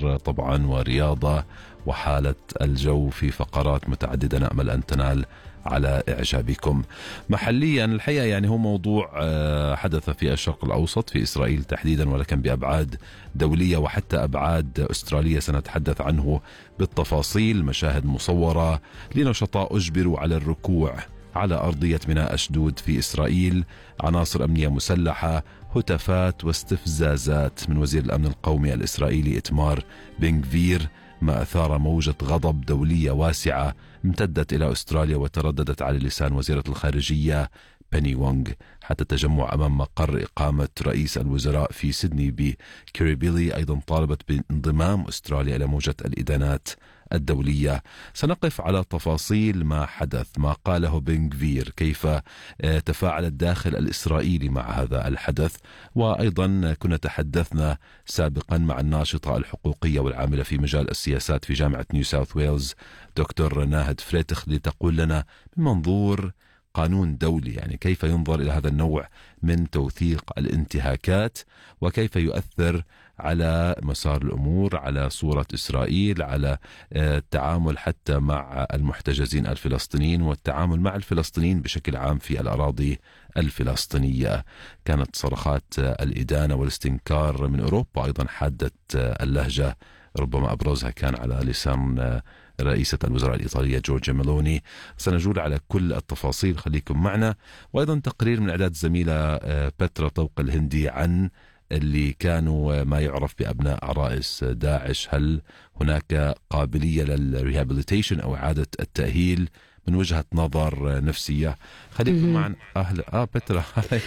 أخبار طبعا ورياضة وحالة الجو في فقرات متعددة نأمل أن تنال على إعجابكم. محليا الحقيقة يعني هو موضوع حدث في الشرق الأوسط في إسرائيل تحديدا، ولكن بأبعاد دولية وحتى أبعاد أسترالية سنتحدث عنه بالتفاصيل. مشاهد مصورة لنشطاء أجبروا على الركوع على أرضية ميناء أشدود في إسرائيل، عناصر أمنية مسلحة، هتافات واستفزازات من وزير الأمن القومي الإسرائيلي إتمار بن غفير، ما أثار موجة غضب دولية واسعة امتدت إلى أستراليا وترددت على لسان وزيرة الخارجية بيني وونغ حتى التجمع أمام مقر إقامة رئيس الوزراء في سيدني بكيريبيلي. أيضا طالبت بانضمام أستراليا إلى موجة الإدانات الدولية. سنقف على تفاصيل ما حدث، ما قاله بن غفير، كيف تفاعل الداخل الإسرائيلي مع هذا الحدث، وأيضا كنا تحدثنا سابقا مع الناشطة الحقوقية والعاملة في مجال السياسات في جامعة نيو ساوث ويلز دكتور ناهد فريتخ لتقول لنا من منظور قانون دولي يعني كيف ينظر إلى هذا النوع من توثيق الانتهاكات، وكيف يؤثر على مسار الأمور، على صورة إسرائيل، على التعامل حتى مع المحتجزين الفلسطينيين والتعامل مع الفلسطينيين بشكل عام في الأراضي الفلسطينية. كانت صرخات الإدانة والاستنكار من أوروبا أيضا حادة اللهجة، ربما أبرزها كان على لسان رئيسة الوزراء الإيطالية جورجيا ميلوني. سنجول على كل التفاصيل، خليكم معنا. وأيضا تقرير من إعداد الزميلة بترا طوق الهندي عن اللي كانوا ما يعرف بأبناء عرائس داعش. هل هناك قابلية للريهابيليتيشن أو إعادة التأهيل من وجهة نظر نفسية؟ خليكم معنا. أهلا بترا.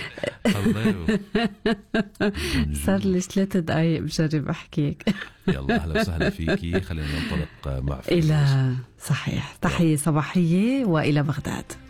صار لي 3 دقايق بجرب أحكيك. يلا أهلا وسهلا فيكي. خلينا ننطلق مع إلى صحيح تحية صباحية وإلى بغداد.